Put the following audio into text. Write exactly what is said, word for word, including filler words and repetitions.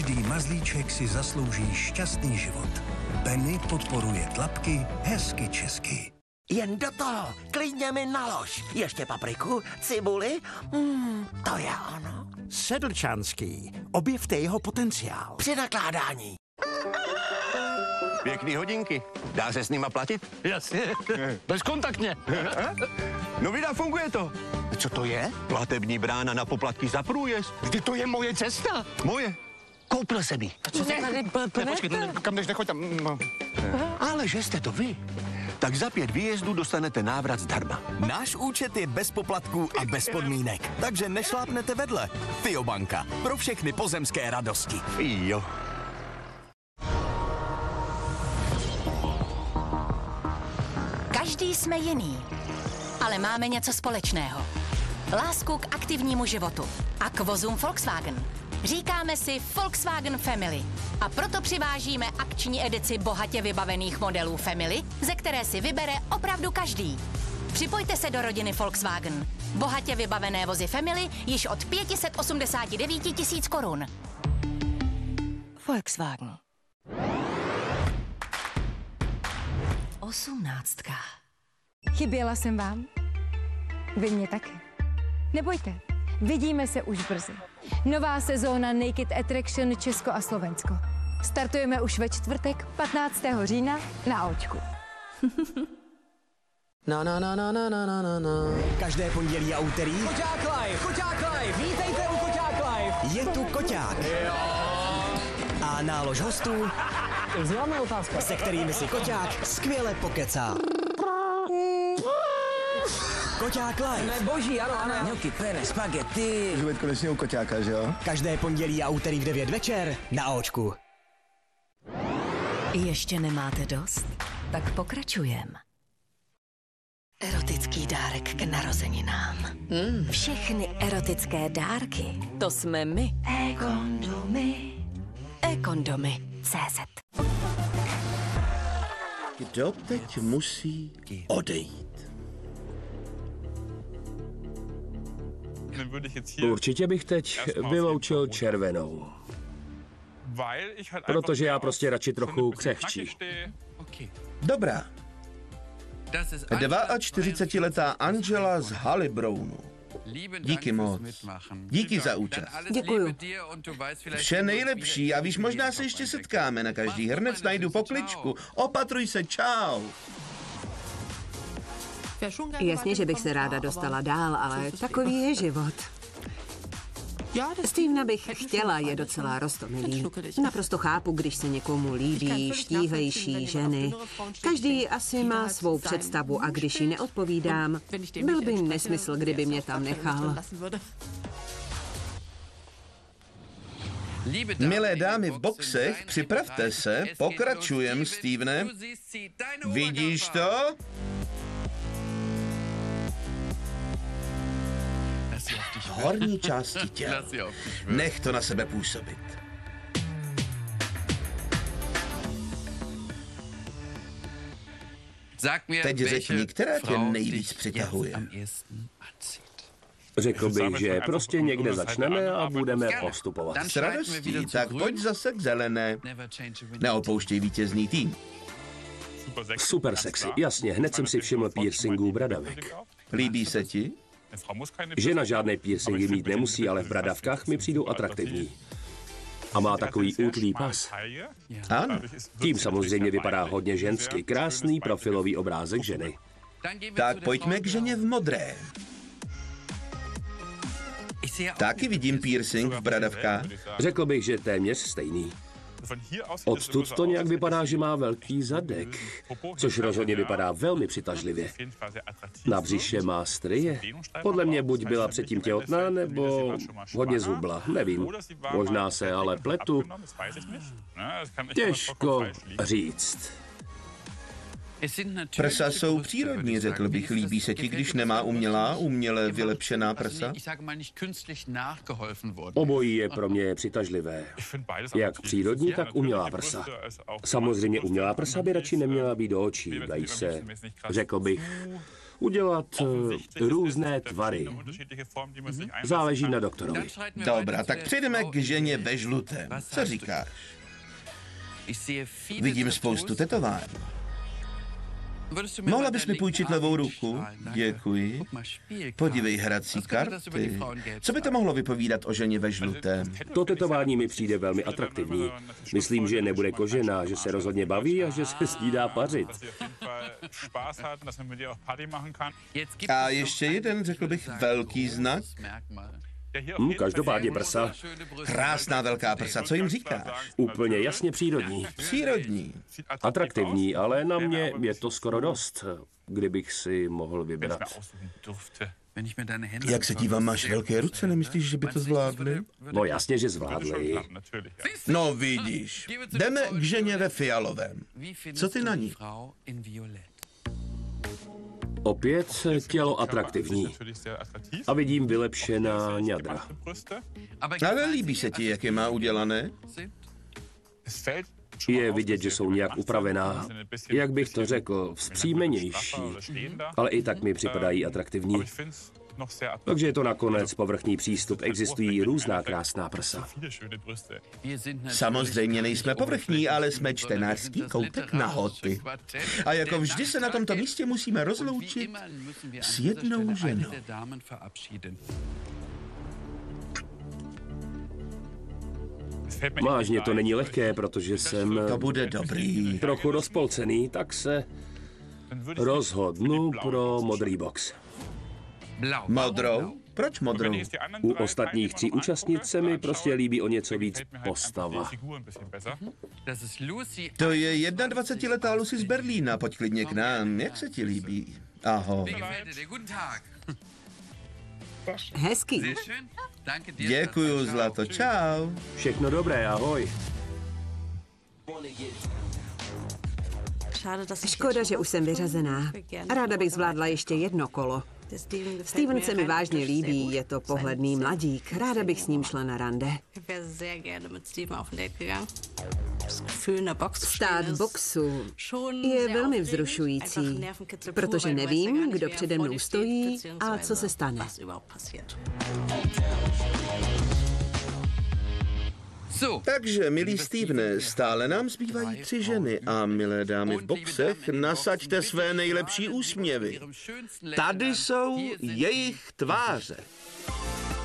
Každý mazlíček si zaslouží šťastný život. Benny podporuje tlapky hezky česky. Jen do toho, klidně mi nalož. Ještě papriku, cibuli, mm, to je ono. Sedlčanský, objevte jeho potenciál. Při nakládání. Pěkný hodinky. Dá se s nima platit? Jasně, bezkontaktně. No vida, funguje to. Co to je? Platební brána na poplatky za průjezd. Vždyť to je moje cesta. Moje. Koupil jsem ji. Co se tady plete? Kam jdeš, nechoď tam. No. Ale že jste to vy, tak za pět výjezdů dostanete návrat zdarma. Náš účet je bez poplatků a bez podmínek, takže nešlápnete vedle. Fiobanka. Pro všechny pozemské radosti. Jo. Každý jsme jiný, ale máme něco společného. Lásku k aktivnímu životu a k vozům Volkswagen. Říkáme si Volkswagen Family a proto přivážíme akční edici bohatě vybavených modelů Family, ze které si vybere opravdu každý. Připojte se do rodiny Volkswagen. Bohatě vybavené vozy Family již od pět set osmdesát devět tisíc korun. Volkswagen. Osmnáctka. Chyběla jsem vám? Vy mě taky. Nebojte, vidíme se už brzy. Nová sezóna Naked Attraction Česko a Slovensko. Startujeme už ve čtvrtek patnáctého října na Očku. Na na na na na na na na. Každé pondělí a úterý Koťák Live, Koťák Live, vítejte u Koťák Live. je tu Koťák. Jo. A nálož hostů, Známá otázka. se kterými si Koťák skvěle pokecá. Koťák Live. Ne, boží, ano, ano. Ňoky, pene, spaghetti. Už konečně u Koťáka, že jo? Každé pondělí a úterý v devět večer na Očku. Ještě nemáte dost? Tak pokračujem. Erotický dárek k narozeninám. Mm. Všechny erotické dárky, to jsme my. E-kondomy. E-kondomy. C Z. Kdo teď musí odejít? Určitě bych teď vyloučil červenou. Protože já prostě radši trochu křehčí. Dobrá. čtyřicetiletá Angela z Halibrownu. Díky moc. Díky za účast. Děkuju. Vše nejlepší a víš, možná se ještě setkáme. Na každý hrnec najdu pokličku. Opatruj se, čau. Jasně, že bych se ráda dostala dál, ale takový je život. Stevena bych chtěla, je docela roztomilý. Naprosto chápu, když se někomu líbí štíhlejší ženy. Každý asi má svou představu a když jí neodpovídám, byl by nesmysl, kdyby mě tam nechal. Milé dámy v boxech, připravte se, pokračujem, Stevene. Vidíš to? V horní části těla. Nech to na sebe působit. Teď řekni, která tě nejvíc přitahuje. Řekl bych, že prostě někde začneme a budeme postupovat. S radostí, tak pojď zase k zelené. Neopouštěj vítězný tým. Super sexy, jasně, hned jsem si všiml piercingů bradavek. Líbí se ti? Žena žádné piercingy mít nemusí, ale v bradavkách mi přijdou atraktivní. A má takový útlý pas. Ano. Tím samozřejmě vypadá hodně žensky. Krásný profilový obrázek ženy. Tak pojďme k ženě v modré. Taky vidím piercing v bradavkách. Řekl bych, že téměř stejný. Odtud to nějak vypadá, že má velký zadek, což rozhodně vypadá velmi přitažlivě. Na břiše má stryje. Podle mě buď byla předtím těhotná, nebo hodně zhubla, nevím. Možná se ale pletu. Těžko říct. Prsa jsou přírodní, řekl bych. Líbí se ti, když nemá umělá, uměle vylepšená prsa? Obojí je pro mě přitažlivé. Jak přírodní, tak umělá prsa. Samozřejmě umělá prsa by radši neměla být do očí. Dají se, řekl bych, Udělat uh, různé tvary. Záleží na doktorovi. Dobrá, tak přejdeme k ženě ve žlutém. Co říkáš? Vidím spoustu tetování. Mohla bys mi půjčit levou ruku? Děkuji. Podívej, hrací karty. Co by to mohlo vypovídat o ženě ve žlutém? To tetování mi přijde velmi atraktivní. Myslím, že nebude kožená, že se rozhodně baví a že se s ní dá pařit. A ještě jeden, řekl bych, velký znak. Hm, každopádně prsa. Krásná velká prsa, co jim říkáš? Úplně jasně přírodní. Přírodní. Atraktivní, ale na mě je to skoro dost, kdybych si mohl vybrat. Jak se dívám, máš velké ruce, nemyslíš, že by to zvládli? No jasně, že zvládli. No vidíš, jdeme k ženě ve fialovém. Co ty na ní? Opět tělo atraktivní. A vidím vylepšená ňadra. Ale líbí se ti, jak je má udělané? Je vidět, že jsou nějak upravená. Jak bych to řekl, vzpřímenější. Ale i tak mi připadají atraktivní. Takže je to nakonec povrchní přístup. Existují různá krásná prsa. Samozřejmě nejsme povrchní, ale jsme čtenářský koutek nahoty. A jako vždy se na tomto místě musíme rozloučit s jednou ženou. Vážně to není lehké, protože jsem... To bude dobrý. Trochu rozpolcený, tak se rozhodnu pro modrý box. Modrou? Proč modrou? U ostatních tří účastnic se mi prostě líbí o něco víc postava. To je dvacetiletá Lucy z Berlína, pojď klidně k nám. Jak se ti líbí? Ahoj. Hezký. Děkuju, zlato, čau. Všechno dobré, ahoj. Škoda, že už jsem vyřazená. Ráda bych zvládla ještě jedno kolo. Steven se mi vážně líbí, je to pohledný mladík. Ráda bych s ním šla na rande. Stát v boxu je velmi vzrušující, protože nevím, kdo přede mnou stojí a co se stane. Takže, milý Stevene, stále nám zbývají tři ženy a, milé dámy v boxech, nasaďte své nejlepší úsměvy. Tady jsou jejich tváře.